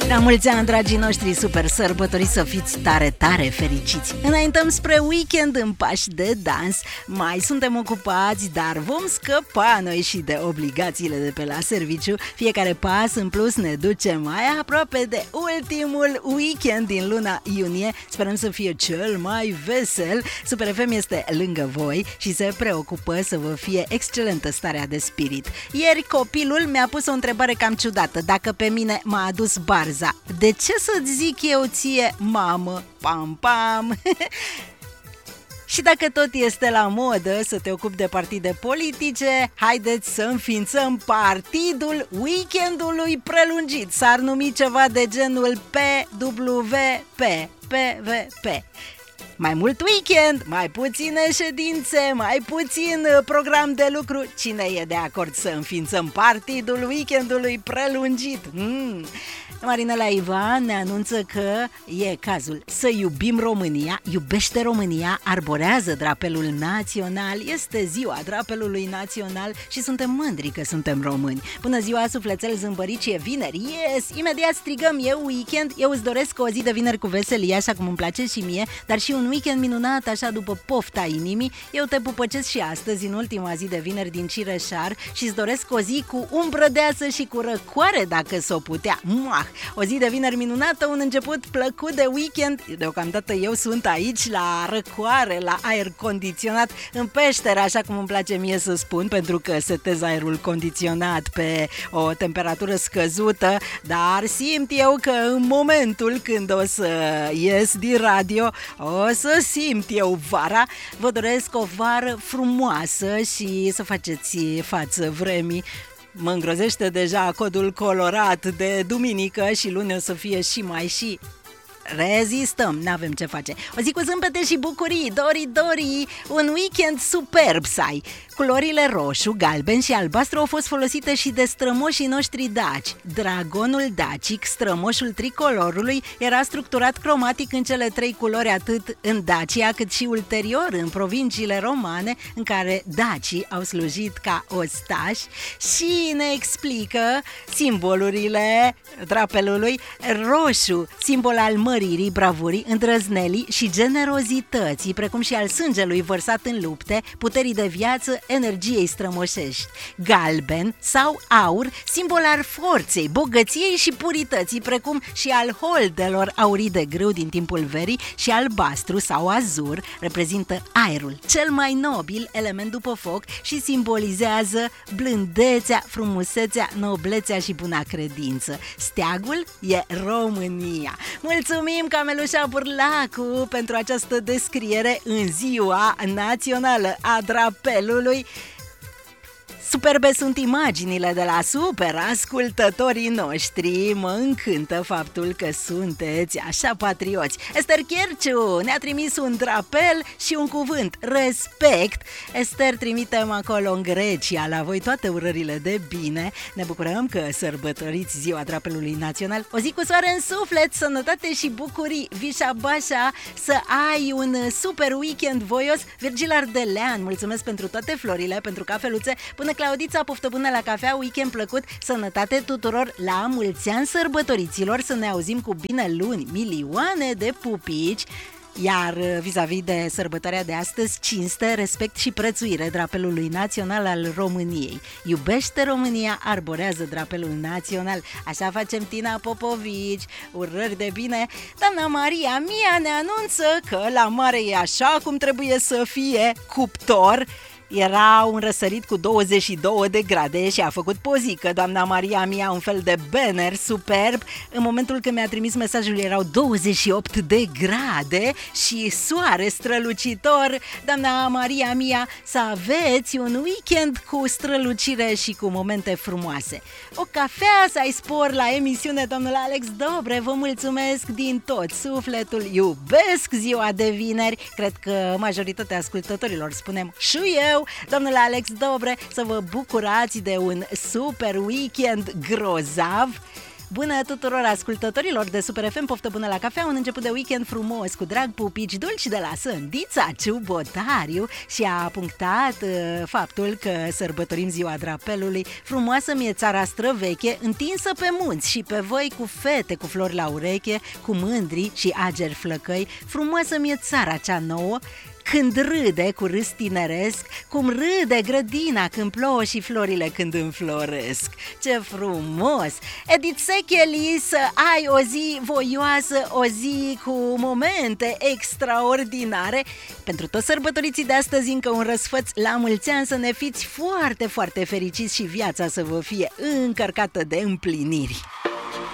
La mulți ani, dragii noștri, super sărbători, să fiți tare, tare fericiți. Înaintăm spre weekend în pași de dans. Mai suntem ocupați, dar vom scăpa noi și de obligațiile de pe la serviciu. Fiecare pas în plus ne duce mai aproape de ultimul weekend din luna iunie. Sperăm să fie cel mai vesel. Super FM este lângă voi și se preocupă să vă fie excelentă starea de spirit. Ieri copilul mi-a pus o întrebare cam ciudată: dacă pe mine m-a adus barza, de ce să-ți zic eu ție mamă? Pam, pam! Și dacă tot este la modă să te ocupi de partide politice, haideți să înființăm partidul weekendului prelungit. S-ar numi ceva de genul PWP. PWP. Mai mult weekend, mai puține ședințe, mai puțin program de lucru. Cine e de acord să înființăm partidul weekendului prelungit? Marinela Ivan ne anunță că e cazul să iubim România, iubește România, arborează drapelul național, este ziua drapelului național și suntem mândri că suntem români. Bună ziua, sufletel zâmbărit, e vineri, yes! Imediat strigăm eu weekend, eu îți doresc o zi de vineri cu veselie, așa cum îmi place și mie, dar și un weekend minunat, așa după pofta inimii. Eu te pupăcesc și astăzi, în ultima zi de vineri din Cireșar, și îți doresc o zi cu umbră deasă și cu răcoare, dacă s-o putea. O zi de vineri minunată, un început plăcut de weekend. Deocamdată eu sunt aici la răcoare, la aer condiționat, în peșteră, așa cum îmi place mie să spun, pentru că setez aerul condiționat pe o temperatură scăzută, dar simt eu că în momentul când o să ies din radio, o să simt eu vara. Vă doresc o vară frumoasă și să faceți față vremii. Mă îngrozește deja codul colorat de duminică și luni o să fie și mai și... rezistăm, n-avem ce face. O zi cu zâmbete și bucurii, Dori, un weekend superb să ai. Culorile roșu, galben și albastru au fost folosite și de strămoșii noștri daci. Dragonul dacic, strămoșul tricolorului, era structurat cromatic în cele trei culori, atât în Dacia cât și ulterior în provinciile romane, în care dacii au slujit ca ostași, și ne explică simbolurile drapelului: roșu, simbol al măririi, bravurii, îndrăznelii și generozității, precum și al sângelui vărsat în lupte, puterii de viață, energiei strămoșești. Galben sau aur, simbol al forței, bogăției și purității, precum și al holdelor aurii de grâu din timpul verii, și albastru sau azur reprezintă aerul, cel mai nobil element după foc, și simbolizează blândețea, frumusețea, noblețea și buna credință. Steagul e România. Mulțumim, Camelușa Burlacu, pentru această descriere în ziua națională a drapelului. Superbe sunt imaginile de la super ascultătorii noștri. Mă încântă faptul că sunteți așa patrioți. Esther Chierciu ne-a trimis un drapel și un cuvânt: respect. Esther, trimitem acolo în Grecia la voi toate urările de bine. Ne bucurăm că sărbătoriți ziua drapelului național. O zi cu soare în suflet, sănătate și bucurii. Vișa Bașa, să ai un super weekend voios. Virgil Ardelean, mulțumesc pentru toate florile, pentru cafeluțe. Până Claudița, poftă bună la cafea, weekend plăcut, sănătate tuturor, la mulți ani sărbătoriților, să ne auzim cu bine luni, milioane de pupici. Iar vis-a-vis de sărbătoarea de astăzi, cinste, respect și prețuire drapelului național al României. Iubește România, arborează drapelul național. Așa facem, Tina Popovici. Urări de bine. Doamna Maria Mia ne anunță că la mare e așa cum trebuie să fie, cuptor. Era un răsărit cu 22 de grade și a făcut pozică doamna Maria Mia, un fel de banner superb. În momentul când mi-a trimis mesajul erau 28 de grade și soare strălucitor. Doamna Maria Mia, să aveți un weekend cu strălucire și cu momente frumoase. O cafea să ai spor la emisiune, domnul Alex Dobre, vă mulțumesc din tot sufletul, iubesc ziua de vineri, cred că majoritatea ascultătorilor spunem și eu. Domnule Alex Dobre, să vă bucurați de un super weekend grozav. Bună tuturor ascultătorilor de Super FM, poftă bună la cafea, un început de weekend frumos, cu drag pupici dulci de la Sândița Ciubotariu și a punctat faptul că sărbătorim ziua drapelului. Frumoasă mi-e țara străveche, întinsă pe munți și pe voi cu fete cu flori la ureche, cu mândri și ageri flăcăi. Frumoasă mi-e țara cea nouă, când râde cu râs tineresc, cum râde grădina când plouă și florile când înfloresc. Ce frumos! Edith Secheli, să ai o zi voioasă, o zi cu momente extraordinare. Pentru toți sărbătoriții de astăzi încă un răsfăț la mulți ani, să ne fiți foarte, foarte fericiți și viața să vă fie încărcată de împliniri.